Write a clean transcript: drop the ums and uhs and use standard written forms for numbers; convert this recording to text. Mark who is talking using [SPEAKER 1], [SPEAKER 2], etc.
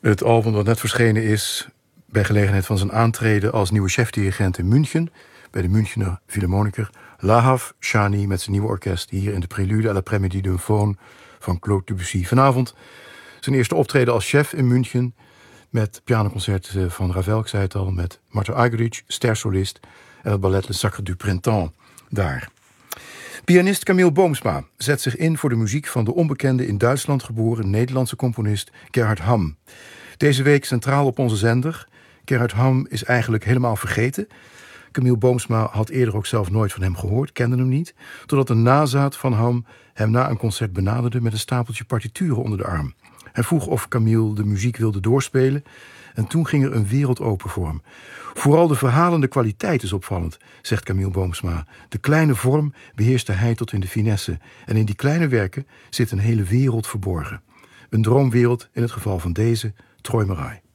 [SPEAKER 1] Het album dat net verschenen is bij gelegenheid van zijn aantreden als nieuwe chefdirigent in München, bij de Münchener Philharmoniker, Lahav Shani met zijn nieuwe orkest hier in de Prélude à l'après-midi d'un faune van Claude Debussy. Vanavond zijn eerste optreden als chef in München met pianoconcert van Ravel, ik zei het al, met Martha Argerich, stersolist, en het ballet Le Sacre du Printemps daar. Pianist Camille Boomsma zet zich in voor de muziek van de onbekende in Duitsland geboren Nederlandse componist Gerhard Hamm. Deze week centraal op onze zender. Gerhard Hamm is eigenlijk helemaal vergeten. Camille Boomsma had eerder ook zelf nooit van hem gehoord, kende hem niet, totdat een nazaat van Hamm hem na een concert benaderde met een stapeltje partituren onder de arm. Hij vroeg of Camille de muziek wilde doorspelen en toen ging er een wereld open voor hem. Vooral de verhalende kwaliteit is opvallend, zegt Camille Boomsma. De kleine vorm beheerste hij tot in de finesse en in die kleine werken zit een hele wereld verborgen. Een droomwereld in het geval van deze Träumerei.